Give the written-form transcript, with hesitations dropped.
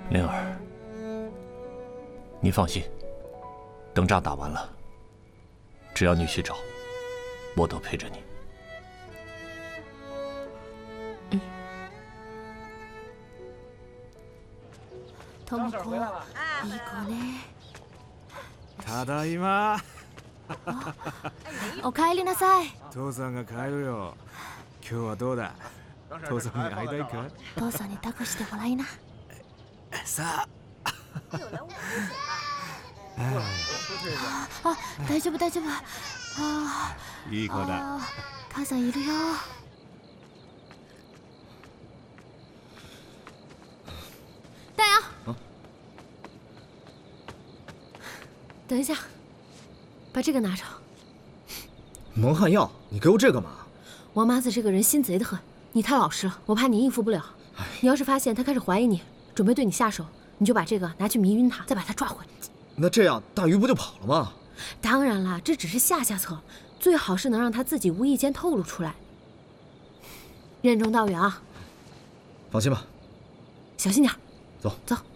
灵儿，你放心，等仗打完了，只要你去找，我都陪着你。 とも子、いい子ね。 ただいま。 お帰りなさい。 父さんが帰るよ。今日はどうだ。父さんに会いたいか。 父さんに託してもらいな。 さあ。 あ、大丈夫大丈夫。ああ、いい子だ。 母さんいるよ。大洋，等一下，把这个拿着。 蒙汗药，你给我这干嘛？ 王麻子这个人心贼得很，你太老实了，我怕你应付不了。你要是发现他开始怀疑你，准备对你下手，你就把这个拿去迷晕他，再把他抓回来。 那这样大鱼不就跑了吗？ 当然了，这只是下策，最好是能让他自己无意间透露出来。任重道远啊！ 放心吧， 小心点。 走走。